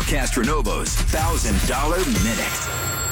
Castronovo's $1,000 Minute.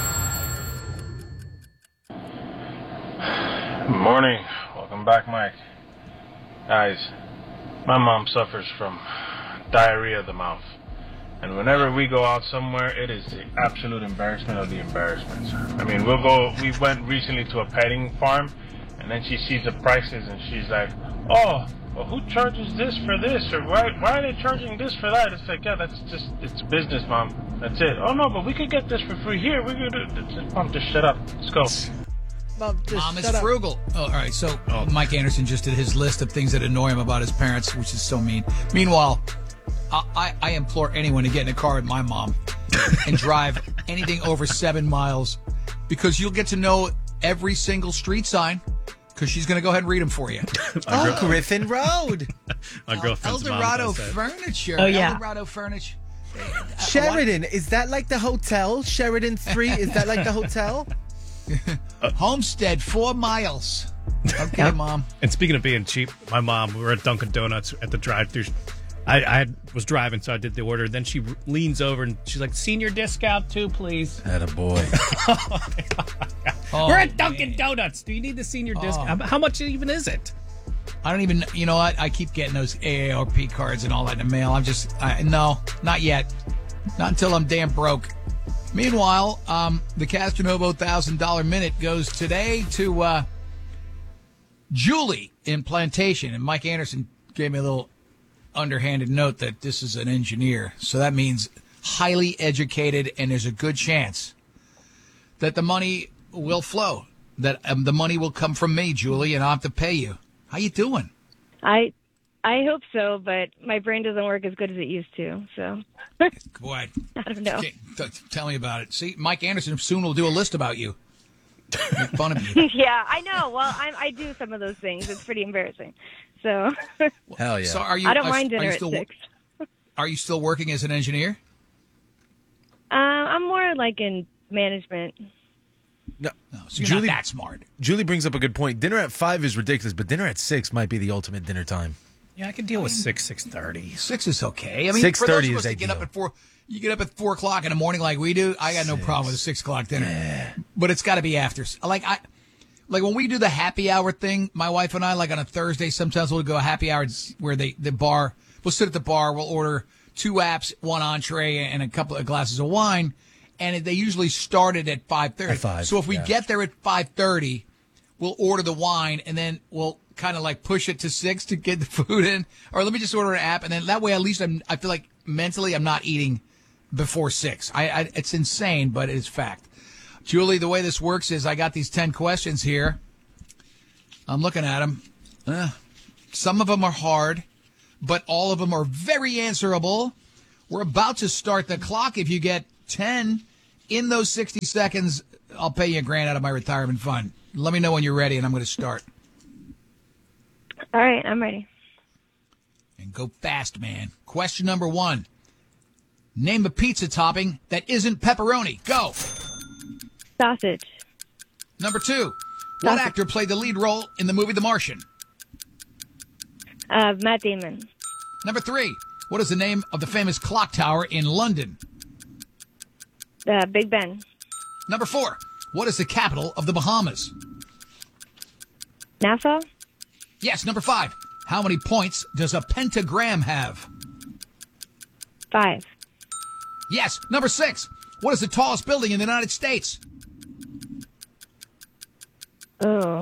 Morning. Welcome back, Mike. Guys, my mom suffers from diarrhea of the mouth. And whenever we go out somewhere, it is the absolute embarrassment of the embarrassments. I mean, we went recently to a petting farm, and then she sees the prices, and she's like, oh, well, who charges this for this? Or why are they charging this for that? It's like, yeah, it's business, Mom. That's it. Oh, no, but we could get this for free here. We could do this. Mom, just shut up. Let's go. Mom is frugal. Oh, all right, so Mike Anderson just did his list of things that annoy him about his parents, which is so mean. Meanwhile, I implore anyone to get in a car with my mom and drive anything over 7 miles, because you'll get to know every single street sign, because she's going to go ahead and read them for you. Griffin Road. My girlfriend's El Dorado Furniture. Oh, yeah. El Dorado Furniture. Sheridan. Is that like the hotel? Sheridan 3? Is that like the hotel? Homestead, 4 miles. Okay, Mom. And speaking of being cheap, my mom, we were at Dunkin' Donuts at the drive-thru. I was driving, so I did the order. Then she leans over and she's like, senior discount too, please. Attaboy. Oh, we're at Dunkin' Donuts. Do you need the senior discount? How much even is it? I don't even, you know what? I keep getting those AARP cards and all that in the mail. No, not yet. Not until I'm damn broke. Meanwhile, the Castronovo $1,000 Minute goes today to Julie in Plantation. And Mike Anderson gave me a little underhanded note that this is an engineer. So that means highly educated, and there's a good chance that the money will flow, that the money will come from me, Julie, and I'll have to pay you. How you doing? I hope so, but my brain doesn't work as good as it used to, so. Boy. I don't know. Tell me about it. See, Mike Anderson soon will do a list about you. Make fun of you. Yeah, I know. Well, I do some of those things. It's pretty embarrassing. So. Hell yeah. So are you, I don't mind dinner at 6. Are you still working as an engineer? I'm more like in management. No, so you're not that smart. Julie brings up a good point. Dinner at 5 is ridiculous, but dinner at 6 might be the ultimate dinner time. Yeah, I can deal with 6:30. 6 is okay. I mean, 6:30 for those of is us that ideal. get up at 4, you get up at 4 o'clock in the morning like we do. I got no problem with a 6 o'clock dinner, but it's got to be after. Like when we do the happy hour thing, my wife and I, like on a Thursday, sometimes we'll go happy hour where the bar. We'll sit at the bar. We'll order 2 apps, 1 entree, and a couple of glasses of wine. And they usually start it at 5:30. At 5, so if we get there at 5:30, we'll order the wine, and then we'll kind of like push it to 6 to get the food in. Or let me just order an app, and then that way at least I feel like mentally I'm not eating before 6. It's insane, but it's fact. Julie, the way this works is I got these 10 questions here. I'm looking at them. Some of them are hard, but all of them are very answerable. We're about to start the clock. If you get 10 in those 60 seconds, I'll pay you $1,000 out of my retirement fund. Let me know when you're ready, and I'm going to start. All right, I'm ready. And go fast, man. Question number 1. Name a pizza topping that isn't pepperoni. Go. Sausage. Number 2. What Sausage. actor played the lead role in the movie The Martian? Matt Damon. Number 3. What is the name of the famous clock tower in London? Big Ben. Number 4. What is the capital of the Bahamas? Nassau. Yes. Number 5. How many points does a pentagram have? 5. Yes. Number 6. What is the tallest building in the United States? Oh.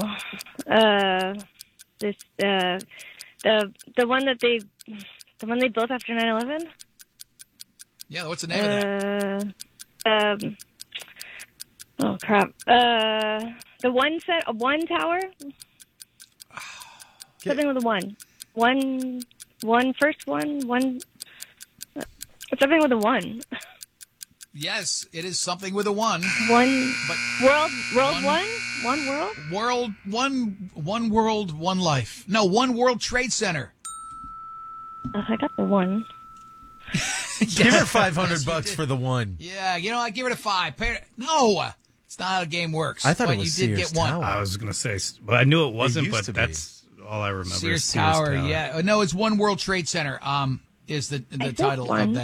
The one they built after 9/11? Yeah, what's the name of that? Oh crap. The one tower? Something with a one. First one. Something with a one. Yes, it is something with a 1. One. But World one? One world? One world, one life. No, One World Trade Center. I got the one. Give her $500 for the 1. Yeah, I give it a 5. No, it's not how the game works. I thought but it was you did Sears get 1. Tower. I was going to say, well, I knew it wasn't, used but to be. that's all I remember. Sears Tower, yeah. No, it's One World Trade Center. Is the title one. of that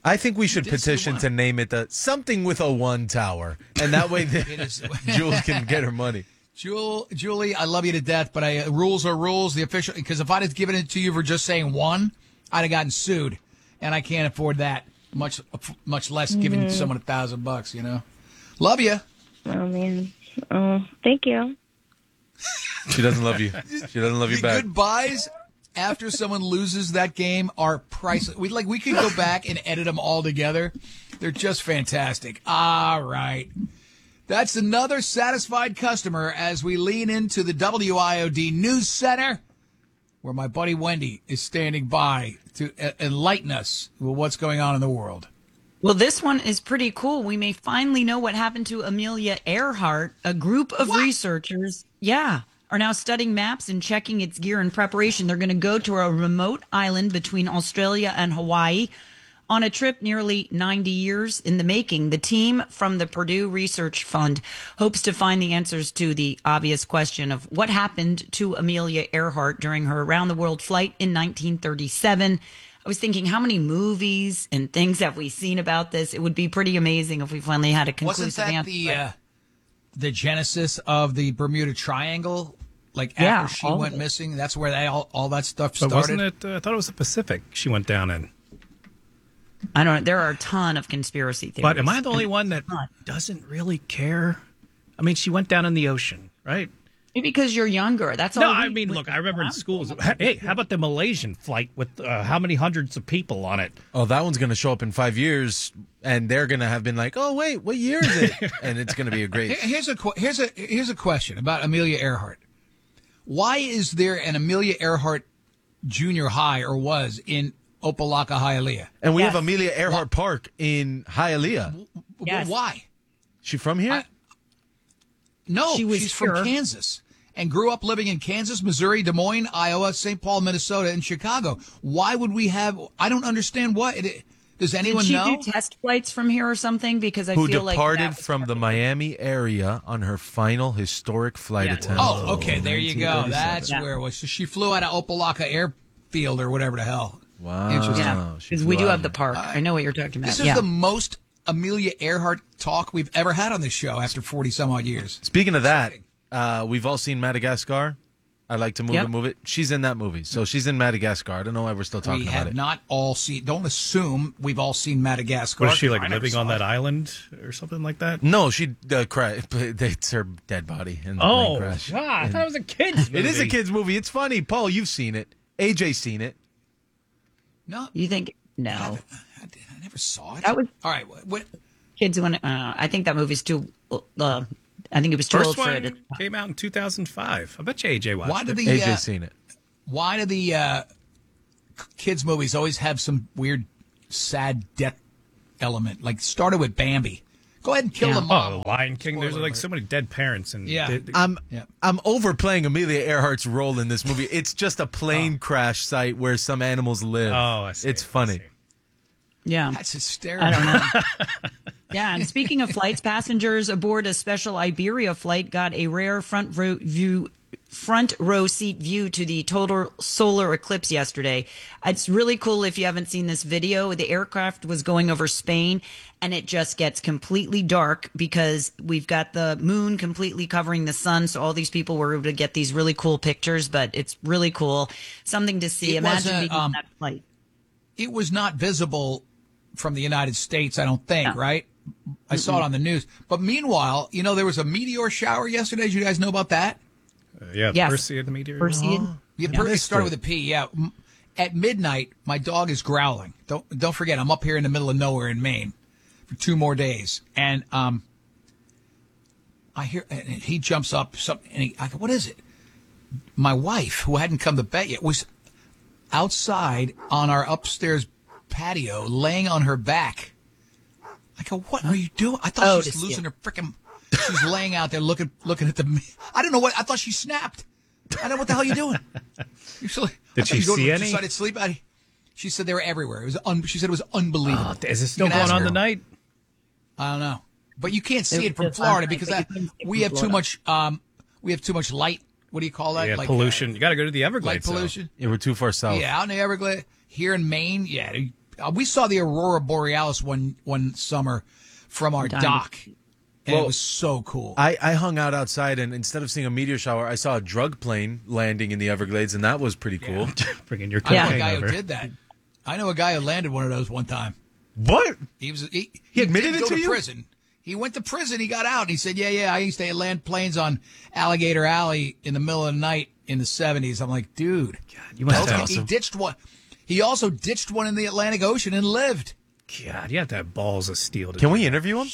I think we should This is petition one. to name it the something with a 1 tower, and that way It is. Jules can get her money. Julie, I love you to death, but rules are rules. The official, because if I'd have given it to you for just saying 1, I'd have gotten sued, and I can't afford that. Much less giving someone $1,000. You know, love you. Oh, man. Oh, thank you. She doesn't love you. She doesn't love you The back. goodbyes after someone loses that game are priceless. We could go back and edit them all together. They're just fantastic. All right. That's another satisfied customer as we lean into the WIOD News Center, where my buddy Wendy is standing by to enlighten us with what's going on in the world. Well, this one is pretty cool. We may finally know what happened to Amelia Earhart. A group of researchers, are now studying maps and checking its gear in preparation. They're going to go to a remote island between Australia and Hawaii on a trip nearly 90 years in the making. The team from the Purdue Research Fund hopes to find the answers to the obvious question of what happened to Amelia Earhart during her around-the-world flight in 1937. I was thinking, how many movies and things have we seen about this? It would be pretty amazing if we finally had a conclusive Wasn't that answer. the genesis of the Bermuda Triangle? Like after she all went of it. missing, that's where all that stuff But started. wasn't it? I thought it was the Pacific she went down in. I don't know. There are a ton of conspiracy theories. But am I the only one that doesn't really care? I mean, she went down in the ocean, right? Maybe because you're younger. That's all. No, I mean, look, I remember in school. Hey, how about the Malaysian flight with how many hundreds of people on it? Oh, that one's going to show up in 5 years, and they're going to have been like, oh, wait, what year is it? And it's going to be a great... Here's a question about Amelia Earhart. Why is there an Amelia Earhart Junior High, or was, in Opelika, Hialeah? And we Yes. have Amelia Earhart Park in Hialeah. Yes. Why? She from here? No, She was she's from here. Kansas and grew up living in Kansas, Missouri, Des Moines, Iowa, St. Paul, Minnesota, and Chicago. Why would we have? I don't understand what. Does anyone Did she know? do test flights from here or something? Because I Who feel like departed that was from the Miami area on her final historic flight Yeah. attempt. Oh, okay, there you go. 1937. That's Yeah. where it was. So she flew out of Opelika Airfield or whatever the hell. Wow. Interesting. Yeah, She because flew we do out have the of- park. I know what you're talking about. This is yeah. the most Amelia Earhart talk we've ever had on this show after 40 some odd years. Speaking of that, we've all seen Madagascar. I like to move Yep. it, move it. She's in that movie. So she's in Madagascar. I don't know why we're still talking We about have it. not all seen. Don't assume we've all seen Madagascar. What is she like I never living saw on that it. island or something like that? No, she it's her dead body in the Oh, plane crash. God, I thought it was a kid's movie. It is a kid's movie. It's funny. Paul, you've seen it. AJ's seen it. No, You think I no? never saw it. That was- all right. What? Kids when I think that movie's too. I think it was too First old for one it. came out in 2005. I bet you AJ watched Why it. did the AJ's seen it. why do the kids movies always have some weird sad death element? Like started with Bambi. Go ahead and kill Yeah. the mom. Oh, the Lion King. There's Spoiler like alert. so many dead parents, and Yeah. Yeah. I'm overplaying Amelia Earhart's role in this movie. It's just a plane crash site where some animals live. Oh, I see. It's I funny. see. Yeah, That's hysterical. I don't know. Yeah, and speaking of flights, passengers aboard a special Iberia flight got a rare front row seat view to the total solar eclipse yesterday. It's really cool if you haven't seen this video. The aircraft was going over Spain and it just gets completely dark because we've got the moon completely covering the sun. So all these people were able to get these really cool pictures, but it's really cool. Something to see. It Imagine wasn't, being on that flight. It was not visible from the United States, I don't think, No. right? I saw it on the news. But meanwhile, there was a meteor shower yesterday. Did you guys know about that? Yeah, Yes. Perseid the meteor. Perseid. It started with a P, yeah. At midnight, my dog is growling. Don't forget, I'm up here in the middle of nowhere in Maine for 2 more days. And I hear, and he jumps up, and I go, what is it? My wife, who hadn't come to bed yet, was outside on our upstairs patio, laying on her back. I go, what are you doing? I thought Oh, she was to see losing it. her freaking. She's laying out there looking at the. I don't know what. I thought she snapped. I don't know what the hell you doing. Usually, Did she see any? Decided to sleep. She said they were everywhere. It was. She said it was unbelievable. Is this still You can going ask on her. tonight? I don't know, but you can't see It it from was Florida last night, because but you couldn't see it we from have too Florida. much. We have too much light. What do you call that? Yeah, Like, pollution. You got to go to the light Everglades. though. pollution. Yeah, we're too far south. Yeah, out in the Everglades, here in Maine. Yeah, we saw the Aurora Borealis one summer from our dock, and it was so cool. I hung out outside, and instead of seeing a meteor shower, I saw a drug plane landing in the Everglades, and that was pretty cool. Bringing your I know a cocaine guy over. who did that. I know a guy who landed one of those one time. What? He admitted did it go to you? prison. He went to prison. He got out. And he said, "Yeah, I used to land planes on Alligator Alley in the middle of the night in the '70s." I'm like, dude, You must okay, have he ditched one. He also ditched one in the Atlantic Ocean and lived. God, you have to have balls of steel. Can we interview him?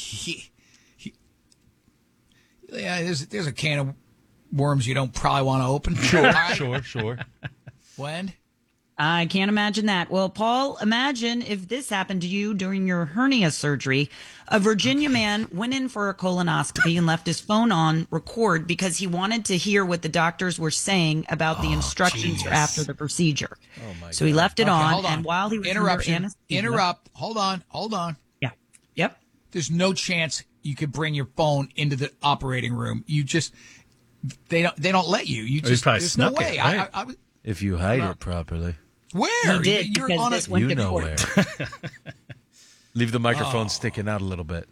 Yeah, there's a can of worms you don't probably want to open. Sure. When? I can't imagine that. Well, Paul, imagine if this happened to you during your hernia surgery. A Virginia man went in for a colonoscopy and left his phone on record because he wanted to hear what the doctors were saying about the instructions for after the procedure. Oh my so he left it Okay, on, hold on. and while he was Interruption. under anesthesia, Interrupt. Hold on. Yeah. Yep. There's no chance you could bring your phone into the operating room. You just they don't let you. You just probably there's no snuck it, way. right? I If you hide it properly. where He did, You're because on this a, went You to know court. where. Leave the microphone sticking out a little bit.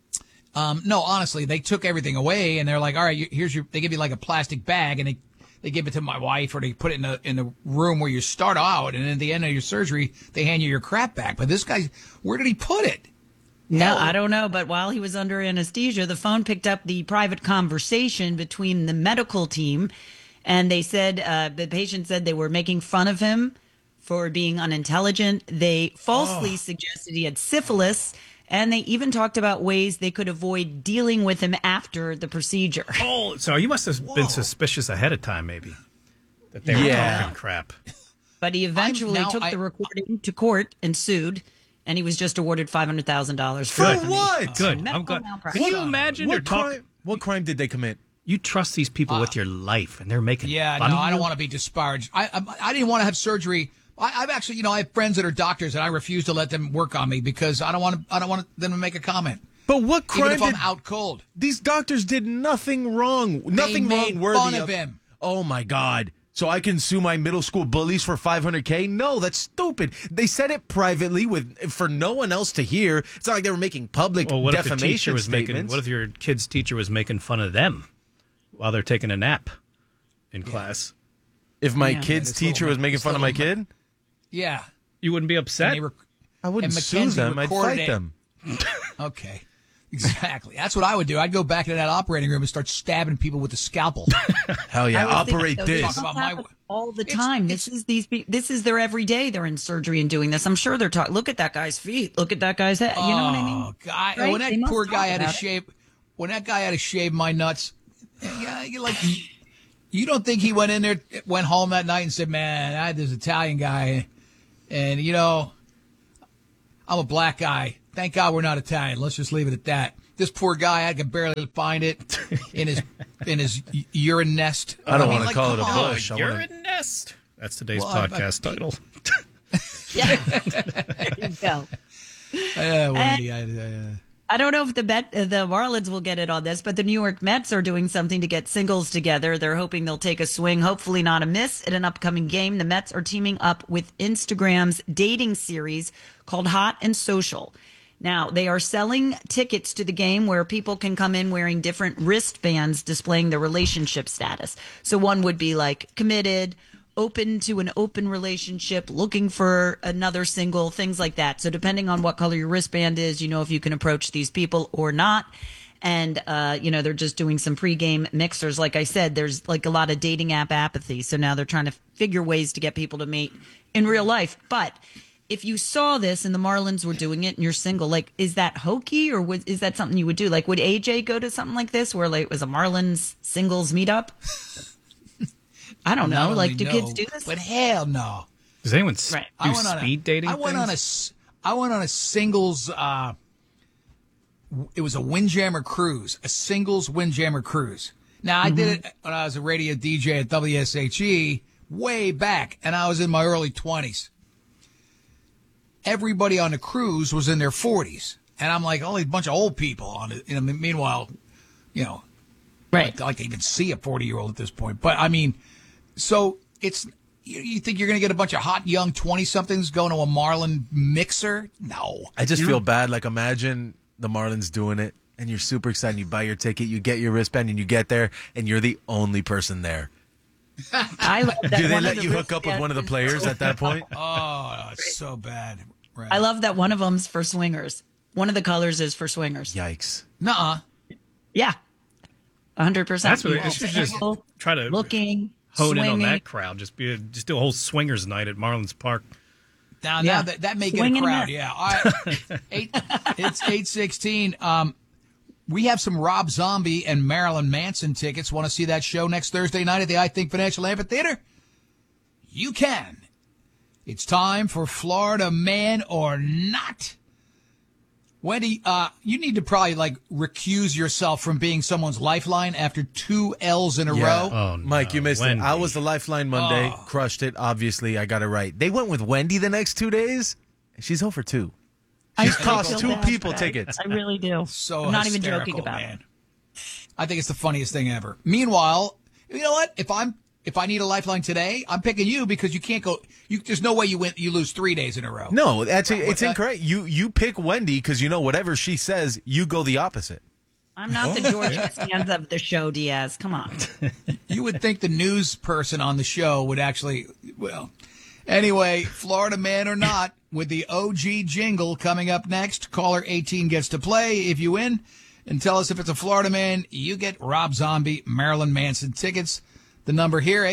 No, honestly, they took everything away, and they're like, "All right, here's your." They give you like a plastic bag, and they give it to my wife, or they put it in the room where you start out, and at the end of your surgery, they hand you your crap back. But this guy, where did he put it? No, I don't know. But while he was under anesthesia, the phone picked up the private conversation between the medical team. And they said, the patient said they were making fun of him for being unintelligent. They falsely suggested he had syphilis. And they even talked about ways they could avoid dealing with him after the procedure. Oh, so you must have been suspicious ahead of time, maybe. That they were talking crap. But he eventually took the recording to court and sued. And he was just awarded $500,000 For what? Good. I'm Medical good. malpractice. Can you imagine they're talking? What crime did they commit? You trust these people with your life, and they're making Yeah, fun no, of I don't you? want to be disparaged. I didn't want to have surgery. I've actually, I have friends that are doctors, and I refuse to let them work on me because I don't want them to make a comment. But what crime Even if did I'm out cold. these doctors did nothing wrong? Nothing made wrong worthy fun of him. Oh my God. So I can sue my middle school bullies for $500K? No, that's stupid. They said it privately for no one else to hear. It's not like they were making public Well, what if the teacher defamation was making? statements. What if your kid's teacher was making fun of them while they're taking a nap in class? If my Yeah. kid's This teacher little- was making this fun of my little- kid, Yeah. You wouldn't be upset. I wouldn't and sue Mackenzie them. I'd recorded fight it. them. Okay. Exactly. That's what I would do. I'd go back into that operating room and start stabbing people with a scalpel. Hell yeah, I was thinking, operate though, this. Talk about my- happens all the It's- time. it's- This is their everyday. They're in surgery and doing this. I'm sure they're talking. Look at that guy's feet. Look at that guy's head. You know what I mean? Oh, God. Right? When They that must poor talk guy had to about it. shave, when that guy had to shave my nuts, yeah, you're like, you don't think he went in there, went home that night and said, "Man, I had this Italian guy, and I'm a black guy. Thank God we're not Italian. Let's just leave it at that." This poor guy, I could barely find it in his urine nest. I don't mean, want to like, call it a come on. bush. I You're wanna- a nest. That's today's Well, I- podcast title. Yeah. There you go. Wendy, I don't know if the Marlins will get it on this, but the New York Mets are doing something to get singles together. They're hoping they'll take a swing, hopefully not a miss, in an upcoming game. The Mets are teaming up with Instagram's dating series called Hot and Social. Now, they are selling tickets to the game where people can come in wearing different wristbands displaying their relationship status. So one would be like committed, open to an open relationship, looking for another single, things like that. So depending on what color your wristband is, you know if you can approach these people or not. And, they're just doing some pregame mixers. Like I said, there's like a lot of dating app apathy. So now they're trying to figure ways to get people to meet in real life. But if you saw this and the Marlins were doing it and you're single, like, is that hokey or is that something you would do? Like, would AJ go to something like this where like it was a Marlins singles meetup? I don't know. not Like, only do no, kids do this? But hell no. Does anyone Right. do speed dating? I went things? on a singles. It was a Windjammer cruise, a singles Windjammer cruise. Now I did it when I was a radio DJ at WSHE way back, and I was in my early 20s. Everybody on the cruise was in their 40s, and I'm like, only a bunch of old people on it. Meanwhile, Right. like to even see a 40-year-old at this point. But I mean, so it's You think you're going to get a bunch of hot young 20-somethings going to a Marlin mixer? No. I just feel bad. Like, imagine the Marlins doing it, and you're super excited. You buy your ticket, you get your wristband, and you get there, and you're the only person there. I love that. Do they let you hook up with one of the players at that point? Oh, it's so bad. Right. I love that one of them's for swingers. One of the colors is for swingers. Yikes. Nuh-uh. Yeah. 100%. That's what it should just try to looking, hone in on swinging. that crowd. Just do a whole swingers night at Marlins Park. Now Yeah. that may get a Swinging crowd. a Yeah. It's 8:16. We have some Rob Zombie and Marilyn Manson tickets. Want to see that show next Thursday night at the I Think Financial Amphitheater? You can. It's time for Florida Man or Not. Wendy, you need to probably recuse yourself from being someone's lifeline after 2 L's in a row. Oh, no. Mike, you missed Wendy. it. I was the Lifeline Monday. Crushed it. Obviously, I got it right. They went with Wendy the next 2 days. She's 0 for 2. She's cost feel 2 bad people for that. tickets. I really do. So I'm not even hysterical, joking about man. it. I think it's the funniest thing ever. Meanwhile, you know what? If I need a lifeline today, I'm picking you because you can't go. There's no way you lose 3 days in a row. No, it's incorrect. You pick Wendy because whatever she says, you go the opposite. I'm not the George Costanza of the show, Diaz. Come on. You would think the news person on the show would actually. Well, anyway, Florida Man or Not with the OG jingle coming up next. Caller 18 gets to play. If you win, and tell us if it's a Florida man, you get Rob Zombie, Marilyn Manson tickets. The number here,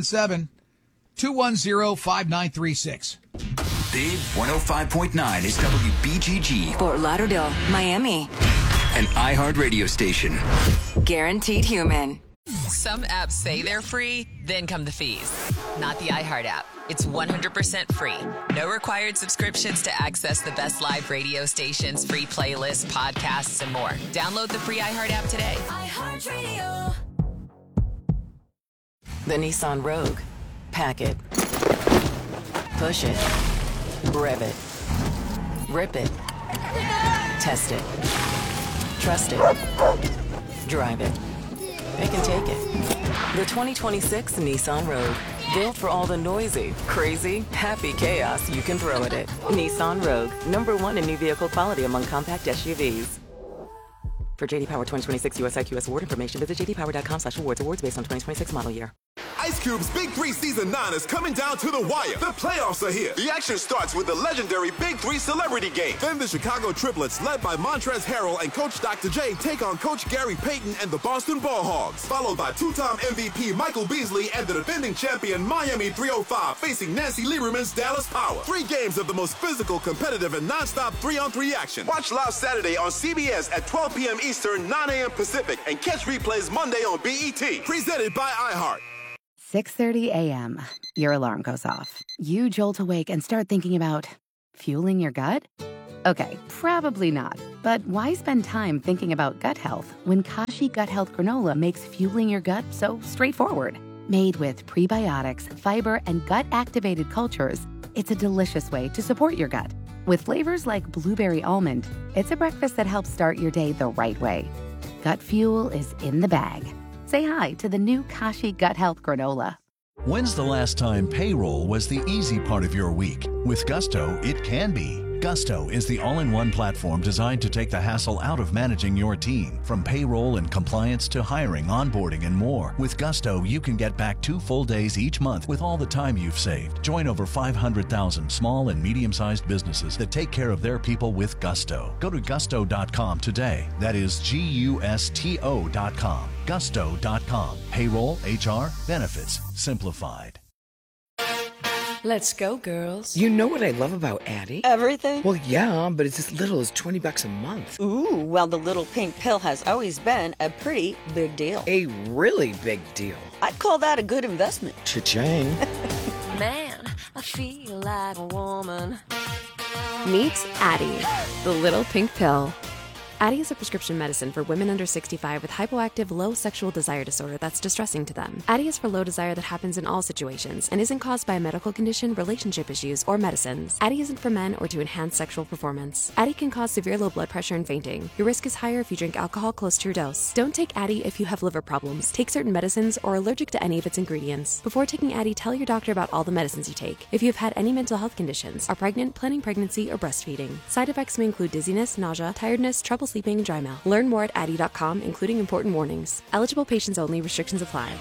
877-210-5936. Big 105.9 is WBGG, Fort Lauderdale, Miami. an iHeart radio station. Guaranteed human. Some apps say they're free, then come the fees. Not the iHeart app. It's 100% free. No required subscriptions to access the best live radio stations, free playlists, podcasts, and more. Download the free iHeart app today. iHeartRadio. The Nissan Rogue. Pack it. Push it. Rev it. Rip it. Test it. Trust it. Drive it. They can take it. The 2026 Nissan Rogue. Built for all the noisy, crazy, happy chaos you can throw at it. Nissan Rogue. #1 in new vehicle quality among compact SUVs. For JD Power 2026 US IQS award information, visit jdpower.com/awards. Awards based on 2026 model year. Ice Cube's Big 3 Season 9 is coming down to the wire. The playoffs are here. The action starts with the legendary Big 3 Celebrity Game. Then the Chicago Triplets, led by Montrezl Harrell and Coach Dr. J, take on Coach Gary Payton and the Boston Ball Hogs. Followed by two-time MVP Michael Beasley and the defending champion Miami 305 facing Nancy Lieberman's Dallas Power. 3 games of the most physical, competitive, and non-stop 3-on-3 action. Watch live Saturday on CBS at 12 p.m. Eastern, 9 a.m. Pacific, and catch replays Monday on BET. Presented by iHeart. 6:30 a.m. Your alarm goes off. You jolt awake and start thinking about fueling your gut? Okay, probably not. But why spend time thinking about gut health when Kashi Gut Health Granola makes fueling your gut so straightforward? Made with prebiotics, fiber, and gut-activated cultures, it's a delicious way to support your gut. With flavors like blueberry almond, it's a breakfast that helps start your day the right way. Gut fuel is in the bag. Say hi to the new Kashi Gut Health Granola. When's the last time payroll was the easy part of your week? With Gusto, it can be. Gusto is the all-in-one platform designed to take the hassle out of managing your team. From payroll and compliance to hiring, onboarding, and more. With Gusto, you can get back 2 full days each month with all the time you've saved. Join over 500,000 small and medium-sized businesses that take care of their people with Gusto. Go to gusto.com today. That is GUSTO.com. Gusto.com. Payroll, HR, benefits, simplified. Let's go, girls. You know what I love about Addie? Everything? Well, yeah, but it's as little as $20 a month. Ooh, well, the little pink pill has always been a pretty big deal. A really big deal. I'd call that a good investment. Cha-ching. Man, I feel like a woman. Meet Addie, the little pink pill. Addyi is a prescription medicine for women under 65 with hypoactive low sexual desire disorder that's distressing to them. Addyi is for low desire that happens in all situations and isn't caused by a medical condition, relationship issues, or medicines. Addyi isn't for men or to enhance sexual performance. Addyi can cause severe low blood pressure and fainting. Your risk is higher if you drink alcohol close to your dose. Don't take Addyi if you have liver problems, take certain medicines, or are allergic to any of its ingredients. Before taking Addyi, tell your doctor about all the medicines you take. If you have had any mental health conditions, are pregnant, planning pregnancy, or breastfeeding. Side effects may include dizziness, nausea, tiredness, trouble sleeping, and dry mouth. Learn more at Addyi.com, including important warnings. Eligible patients only. Restrictions apply.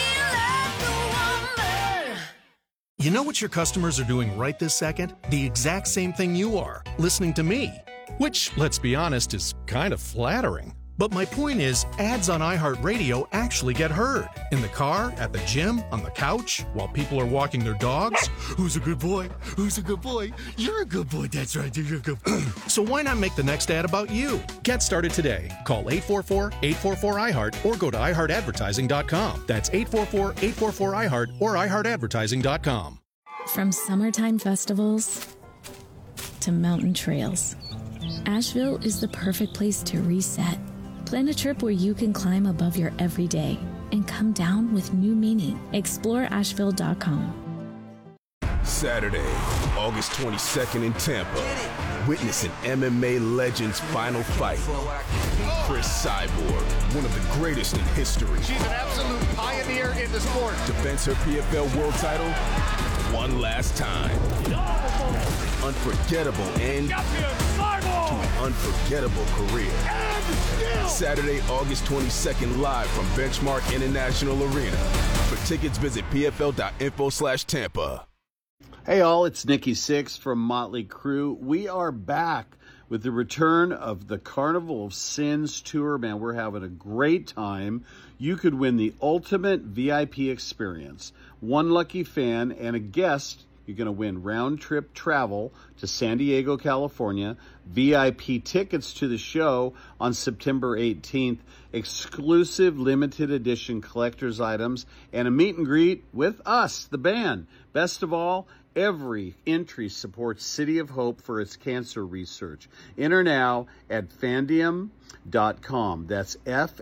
You know what your customers are doing right this second? The exact same thing you are, listening to me. Which, let's be honest, is kind of flattering. But my point is, ads on iHeartRadio actually get heard. In the car, at the gym, on the couch, while people are walking their dogs. Who's a good boy? Who's a good boy? You're a good boy. That's right. You're a good boy. So why not make the next ad about you? Get started today. Call 844-844-iHeart or go to iHeartAdvertising.com. That's 844-844-iHeart or iHeartAdvertising.com. From summertime festivals to mountain trails, Asheville is the perfect place to reset. Plan a trip where you can climb above your everyday and come down with new meaning. Explore Asheville.com. Saturday, August 22nd in Tampa. Witness an MMA legend's final fight. Chris Cyborg, one of the greatest in history. She's an absolute pioneer in the sport. Defends her PFL world title one last time. Unforgettable end to an unforgettable career. Saturday, August 22nd, live from Benchmark International Arena. For tickets, visit pfl.info/Tampa. Hey all, it's Nikki Sixx from Motley Crue. We are back with the return of the Carnival of Sins tour. Man, we're having a great time. You could win the ultimate VIP experience. One lucky fan and a guest. You're going to win round-trip travel to San Diego, California, VIP tickets to the show on September 18th, exclusive limited edition collector's items, and a meet and greet with us, the band. Best of all, every entry supports City of Hope for its cancer research. Enter now at Fandiem.com. That's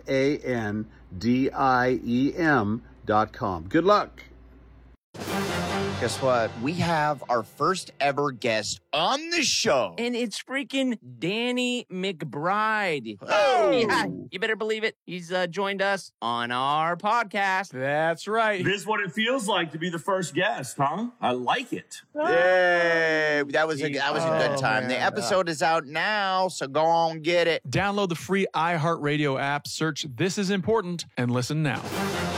FANDIEM.com. Good luck. Guess what? We have our first ever guest on the show. And it's freaking Danny McBride. Oh. Yeah, you better believe it. He's joined us on our podcast. That's right. This is what it feels like to be the first guest, huh? I like it. Yay. That was a good time. Man. The episode is out now, so go on, get it. Download the free iHeartRadio app, search This Is Important, and listen now.